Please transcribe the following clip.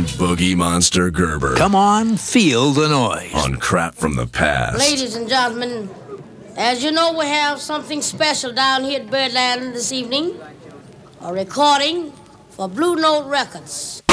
Boogie Monster Gerber. Come on, feel the noise. On Crap from the Past. Ladies and gentlemen, as you know, we have something special down here at Birdland this evening. A recording for Blue Note Records.